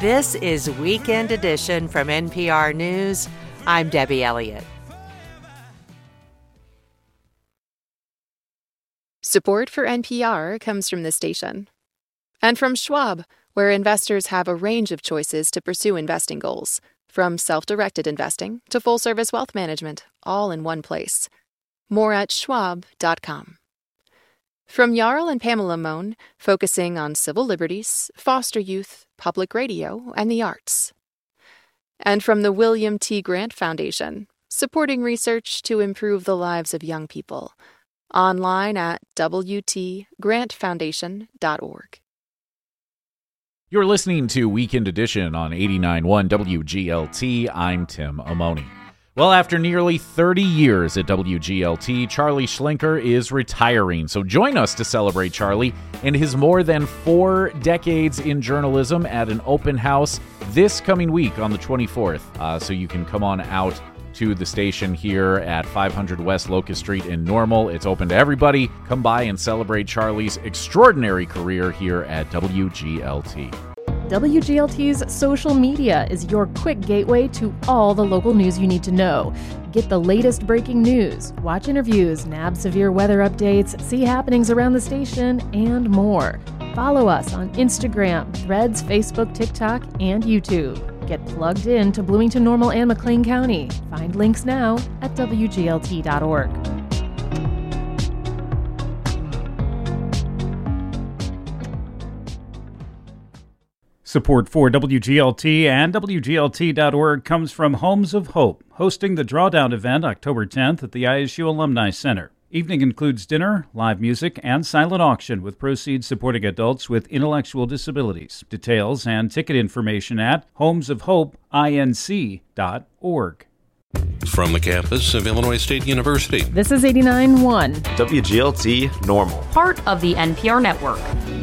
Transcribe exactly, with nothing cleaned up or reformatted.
This is Weekend Edition from N P R News. I'm Debbie Elliott. Support for N P R comes from this station. And from Schwab, where investors have a range of choices to pursue investing goals, from self-directed investing to full-service wealth management, all in one place. More at schwab dot com. From Jarl and Pamela Mohn, focusing on civil liberties, foster youth, public radio, and the arts. And from the William T. Grant Foundation, supporting research to improve the lives of young people. Online at w t grant foundation dot org. You're listening to Weekend Edition on eighty-nine point one W G L T. I'm Tim Amoni. Well, after nearly thirty years at W G L T, Charlie Schlenker is retiring. So join us to celebrate Charlie and his more than four decades in journalism at an open house this coming week on the twenty-fourth. Uh, so you can come on out to the station here at five hundred West Locust Street in Normal. It's open to everybody. Come by and celebrate Charlie's extraordinary career here at W G L T. W G L T's social media is your quick gateway to all the local news you need to know. Get the latest breaking news, watch interviews, nab severe weather updates, see happenings around the station, and more. Follow us on Instagram, Threads, Facebook, TikTok, and YouTube. Get plugged in to Bloomington, Normal, and McLean County. Find links now at w g l t dot org. Support for W G L T and W G L T dot org comes from Homes of Hope, hosting the Drawdown event October tenth at the I S U Alumni Center. Evening includes dinner, live music, and silent auction with proceeds supporting adults with intellectual disabilities. Details and ticket information at homes of hope inc dot org. From the campus of Illinois State University. This is eighty-nine point one W G L T Normal, part of the N P R network.